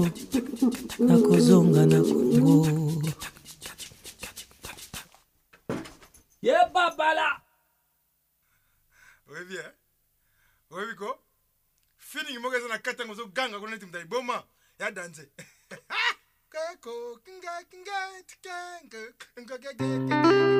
nakozonga na Congo. Ye babala. Oui bien. Oui biko. Fini mo gaza na katango zo ganga ko netim dai boma ya danse. Kako kinga kinga kinga kinga